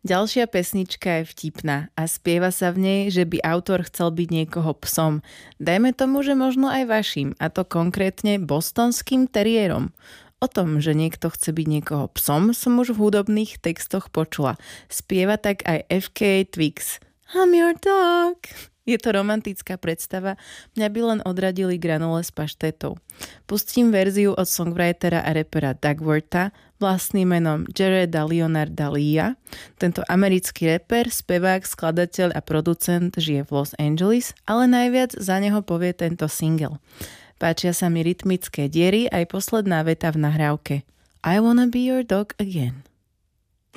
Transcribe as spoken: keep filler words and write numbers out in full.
Ďalšia pesnička je vtipná a spieva sa v nej, že by autor chcel byť niekoho psom. Dajme tomu, že možno aj vaším, a to konkrétne bostonským teriérom. O tom, že niekto chce byť niekoho psom, som už v hudobných textoch počula. Spieva tak aj ef ká Twigs. I'm your dog. Je to romantická predstava, mňa by len odradili granule s paštétou. Pustím verziu od songwritera a rapera Dugwortha vlastným menom Jareda Leonarda Leea. Tento americký rapper, spevák, skladateľ a producent žije v Los Angeles, ale najviac za neho povie tento single. Páčia sa mi rytmické diery aj posledná veta v nahrávke I wanna be your dog again.